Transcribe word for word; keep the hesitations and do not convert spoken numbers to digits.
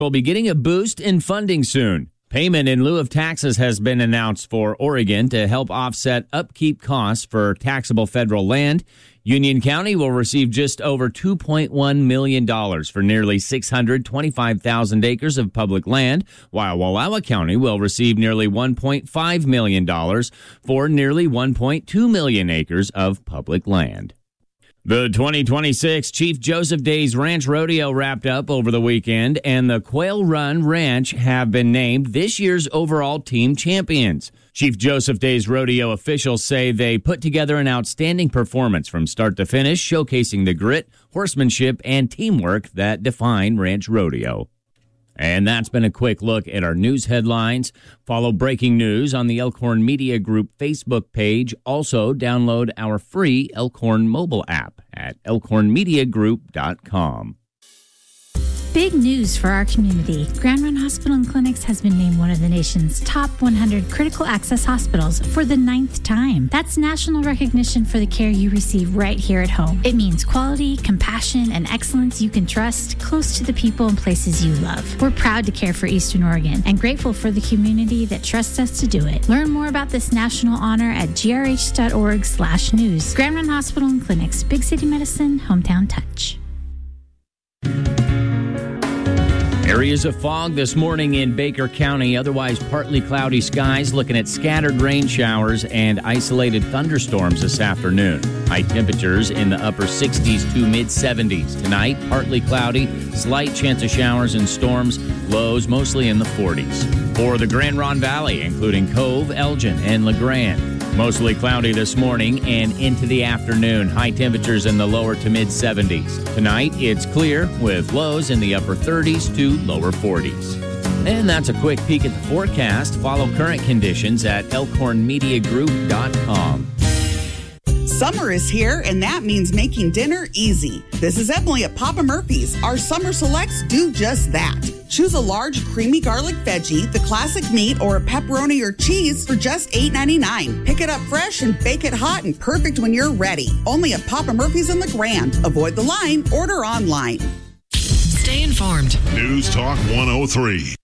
will be getting a boost in funding soon. Payment in lieu of taxes has been announced for Oregon to help offset upkeep costs for taxable federal land. Union County will receive just over two point one million dollars for nearly six hundred twenty-five thousand acres of public land, while Wallowa County will receive nearly one point five million dollars for nearly one point two million acres of public land. The twenty twenty-six Chief Joseph Days Ranch Rodeo wrapped up over the weekend, and the Quail Run Ranch have been named this year's overall team champions. Chief Joseph Days Rodeo officials say they put together an outstanding performance from start to finish, showcasing the grit, horsemanship, and teamwork that define Ranch Rodeo. And that's been a quick look at our news headlines. Follow breaking news on the Elkhorn Media Group Facebook page. Also, download our free Elkhorn mobile app at elkhorn media group dot com. Big news for our community. Grand Run Hospital and Clinics has been named one of the nation's top one hundred critical access hospitals for the ninth time. That's national recognition for the care you receive right here at home. It means quality, compassion, and excellence you can trust, close to the people and places you love. We're proud to care for Eastern Oregon and grateful for the community that trusts us to do it. Learn more about this national honor at grh.org slash news. Grand Run Hospital and Clinics, Big City Medicine, Hometown Touch. Areas of fog this morning in Baker County, otherwise partly cloudy skies, looking at scattered rain showers and isolated thunderstorms this afternoon. High temperatures in the upper sixties to mid seventies. Tonight, partly cloudy, slight chance of showers and storms, lows mostly in the forties. For the Grand Ronde Valley, including Cove, Elgin, and LeGrand. Mostly cloudy this morning and into the afternoon. High temperatures in the lower to mid seventies. Tonight, it's clear with lows in the upper thirties to lower forties. And that's a quick peek at the forecast. Follow current conditions at elkhorn media group dot com. Summer is here, and that means making dinner easy. This is Emily at Papa Murphy's. Our summer selects do just that. Choose a large creamy garlic veggie, the classic meat, or a pepperoni or cheese for just eight ninety-nine. Pick it up fresh and bake it hot and perfect when you're ready. Only at Papa Murphy's in LeGrand. Avoid the line. Order online. Stay informed. News Talk one oh three.